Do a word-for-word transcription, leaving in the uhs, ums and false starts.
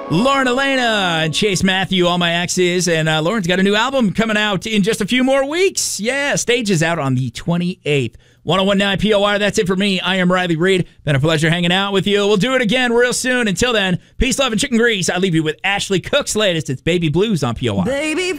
Lauren Elena and Chase Matthew, All My Exes. And uh, Lauren's got a new album coming out in just a few more weeks. Yeah, stage is out on the twenty-eighth. ten nineteen P O R, that's it for me. I am Riley Reed. Been a pleasure hanging out with you. We'll do it again real soon. Until then, peace, love, and chicken grease. I leave you with Ashley Cook's latest. It's Baby Blues on P O R. Baby